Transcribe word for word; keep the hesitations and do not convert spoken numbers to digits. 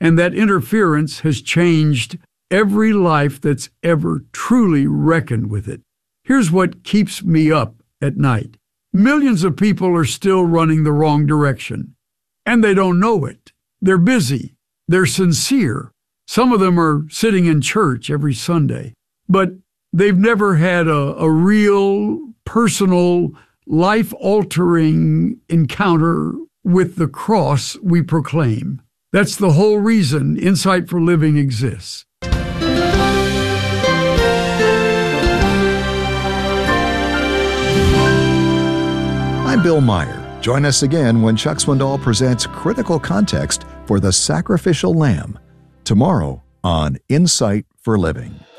And that interference has changed every life that's ever truly reckoned with it. Here's what keeps me up at night. Millions of people are still running the wrong direction, and they don't know it. They're busy. They're sincere. Some of them are sitting in church every Sunday, but they've never had a, a real, personal, life-altering encounter with the cross we proclaim. That's the whole reason Insight for Living exists. I'm Bill Meyer. Join us again when Chuck Swindoll presents Critical Context for the Sacrificial Lamb tomorrow on Insight for Living.